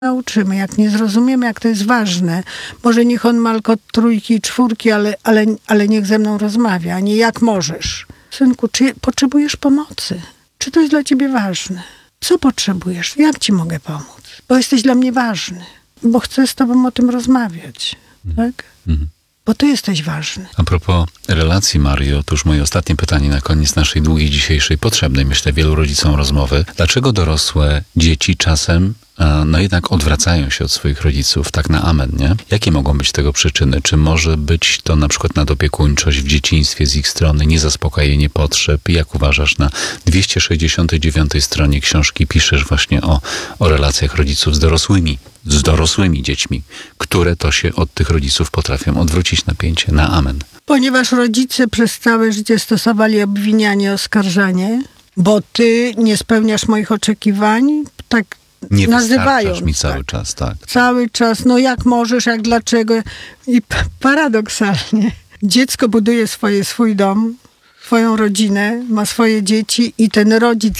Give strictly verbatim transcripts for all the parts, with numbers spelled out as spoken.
nauczymy, jak nie zrozumiemy, jak to jest ważne. Może niech on ma tylko trójki i czwórki, ale, ale, ale niech ze mną rozmawia, a nie jak możesz. Synku, czy potrzebujesz pomocy? Czy to jest dla ciebie ważne? Co potrzebujesz? Jak ci mogę pomóc? Bo jesteś dla mnie ważny. Bo chcę z tobą o tym rozmawiać. Mhm. Tak? Mhm. Bo ty jesteś ważny. A propos relacji, Mario, to już moje ostatnie pytanie na koniec naszej długiej dzisiejszej, potrzebnej, myślę, wielu rodzicom rozmowy. Dlaczego dorosłe dzieci czasem no jednak odwracają się od swoich rodziców, tak na amen, nie? Jakie mogą być tego przyczyny? Czy może być to na przykład nadopiekuńczość w dzieciństwie z ich strony, niezaspokojenie potrzeb? Jak uważasz, na dwieście sześćdziesiątej dziewiątej stronie książki piszesz właśnie o, o relacjach rodziców z dorosłymi, z dorosłymi dziećmi, które to się od tych rodziców potrafią odwrócić napięcie na amen. Ponieważ rodzice przez całe życie stosowali obwinianie, oskarżanie, bo ty nie spełniasz moich oczekiwań, tak Nie nazywają wystarczasz mi cały tak. czas, tak. Cały czas, no jak możesz, jak dlaczego. I p- paradoksalnie dziecko buduje swoje, swój dom, swoją rodzinę, ma swoje dzieci i ten rodzic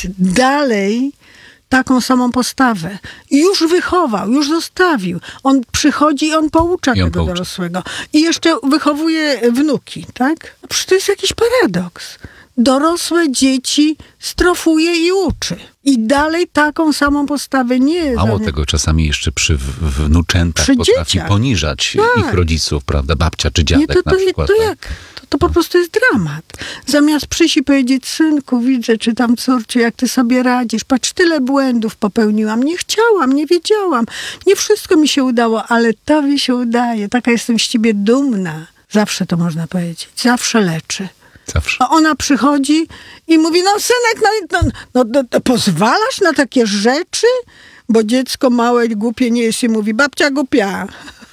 dalej taką samą postawę. I już wychował, już zostawił. On przychodzi i on poucza I on tego poucza. dorosłego. I jeszcze wychowuje wnuki, tak? Przecież to jest jakiś paradoks. Dorosłe dzieci strofuje i uczy. I dalej taką samą postawę nie... Mało zamiast- tego, czasami jeszcze przy w- wnuczętach Przy potrafi dzieciach. poniżać Tak. ich rodziców, prawda? Babcia czy Nie, dziadek to, to, na przykład. to tak? jak? To, to po prostu jest dramat. Zamiast przyjść i powiedzieć, synku, widzę, czy tam córciu, jak ty sobie radzisz. Patrz, tyle błędów popełniłam. Nie chciałam, nie wiedziałam. Nie wszystko mi się udało, ale tobie się udaje. Taka jestem z ciebie dumna. Zawsze to można powiedzieć. Zawsze leczy. Zawsze. A ona przychodzi i mówi, no synek, no, no, no, no, no pozwalasz na takie rzeczy? Bo dziecko małe i głupie nie jest i mówi, babcia głupia.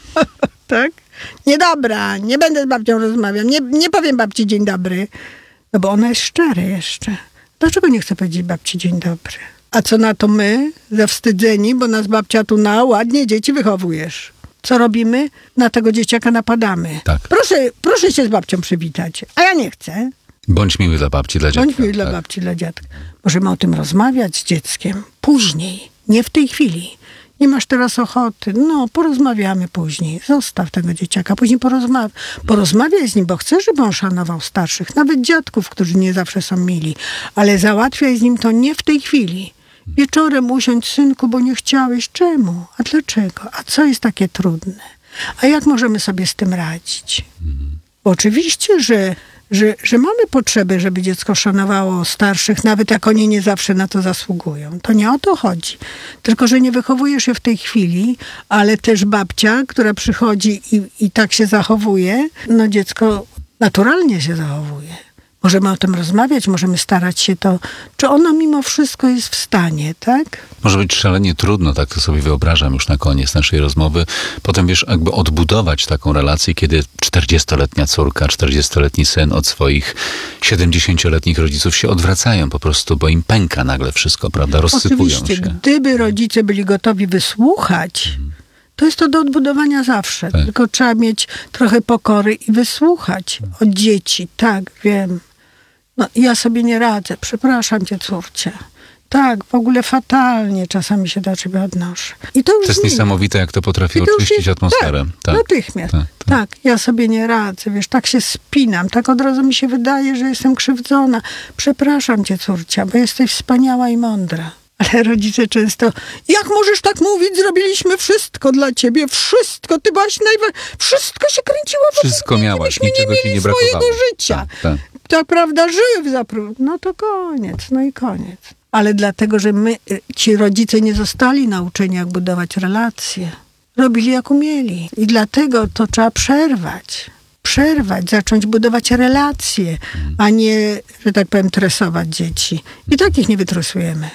Tak? Niedobra, nie będę z babcią rozmawiał, nie, nie powiem babci dzień dobry. No bo ona jest szczera jeszcze. Dlaczego nie chce powiedzieć babci dzień dobry? A co na to my, zawstydzeni, bo nas babcia tu na ładnie dzieci wychowujesz. Co robimy? Na tego dzieciaka napadamy. Tak. Proszę, proszę się z babcią przywitać, a ja nie chcę. Bądź miły dla babci, dla dziadka. Bądź miły dla tak. babci, dla dziadka. Możemy o tym rozmawiać z dzieckiem później, nie w tej chwili. Nie masz teraz ochoty. No, porozmawiamy później. Zostaw tego dzieciaka. Później porozmawiaj. Porozmawiaj z nim, bo chcę, żeby on szanował starszych. Nawet dziadków, którzy nie zawsze są mili. Ale załatwiaj z nim to nie w tej chwili. Wieczorem usiądź, synku, bo nie chciałeś. Czemu? A dlaczego? A co jest takie trudne? A jak możemy sobie z tym radzić? Bo oczywiście, że, że, że mamy potrzeby, żeby dziecko szanowało starszych, nawet jak oni nie zawsze na to zasługują. To nie o to chodzi. Tylko, że nie wychowujesz się w tej chwili, ale też babcia, która przychodzi i, i tak się zachowuje, no dziecko naturalnie się zachowuje. Możemy o tym rozmawiać, możemy starać się to, czy ono mimo wszystko jest w stanie, tak? Może być szalenie trudno, tak to sobie wyobrażam już na koniec naszej rozmowy. Potem, wiesz, jakby odbudować taką relację, kiedy czterdziestoletnia córka, czterdziestoletni syn od swoich siedemdziesięcioletnich rodziców się odwracają po prostu, bo im pęka nagle wszystko, prawda? Rozsypują Oczywiście, się. gdyby rodzice byli gotowi wysłuchać, to jest to do odbudowania zawsze. Tak. Tylko trzeba mieć trochę pokory i wysłuchać od dzieci. Tak, wiem. No, ja sobie nie radzę. Przepraszam cię, córcie. Tak, w ogóle fatalnie czasami się do ciebie odnoszę. I to już To jest zmieni. niesamowite, jak to potrafi I to już oczyścić jest- atmosferę. Tak, natychmiast. tak, Tak, tak. ja sobie nie radzę, wiesz, tak się spinam, tak od razu mi się wydaje, że jestem krzywdzona. Przepraszam cię, córcia, bo jesteś wspaniała i mądra. Ale rodzice często, jak możesz tak mówić, zrobiliśmy wszystko dla ciebie, wszystko, ty byłaś najważniejsza, wszystko się kręciło wokół Wszystko mnie, miałaś, myśmy niczego nie ci mieli nie brakowało. swojego życia. Tak, tak. Tak, prawda, żyły w zapru. No to koniec, no i koniec. Ale dlatego, że my, y, ci rodzice nie zostali nauczeni, jak budować relacje. Robili jak umieli. I dlatego to trzeba przerwać. Przerwać, zacząć budować relacje, a nie, że tak powiem, tresować dzieci. I tak ich nie wytresujemy.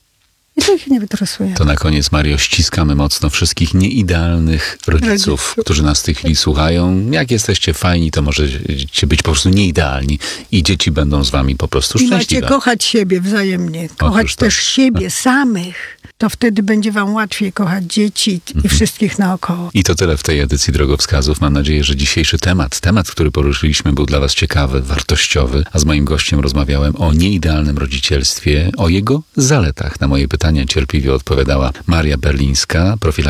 I tak ich nie wytresujemy. To na koniec, Mario, ściskamy mocno wszystkich nieidealnych rodziców, Rodziców. którzy nas w tej chwili słuchają. Jak jesteście fajni, to możecie być po prostu nieidealni i dzieci będą z wami po prostu I macie szczęśliwe. kochać siebie wzajemnie. Kochać Otóż to. też siebie samych. to wtedy będzie wam łatwiej kochać dzieci i Mhm. wszystkich naokoło. I to tyle w tej edycji Drogowskazów. Mam nadzieję, że dzisiejszy temat, temat, który poruszyliśmy, był dla was ciekawy, wartościowy, a z moim gościem rozmawiałem o nieidealnym rodzicielstwie, o jego zaletach. Na moje pytania cierpliwie odpowiadała Maria Berlińska, profilaktyk